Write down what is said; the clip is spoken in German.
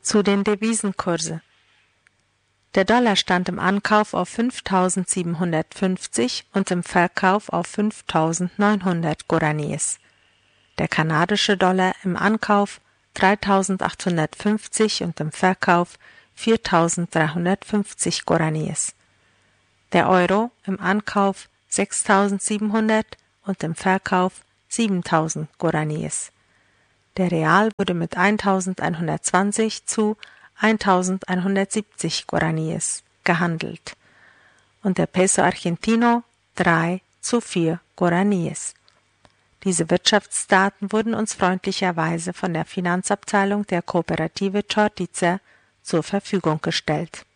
Zu den Devisenkursen. Der Dollar stand im Ankauf auf 5.750 und im Verkauf auf 5.900 Guaraníes. Der kanadische Dollar im Ankauf 3.850 und im Verkauf 4.350 Guaraníes. Der Euro im Ankauf 6.700 und im Verkauf 7.000 Guaraníes. Der Real wurde mit 1.120 zu 1.170 Guaraníes gehandelt und der Peso Argentino 3 zu 4 Guaraníes. Diese Wirtschaftsdaten wurden uns freundlicherweise von der Finanzabteilung der Kooperative Chortice zur Verfügung gestellt.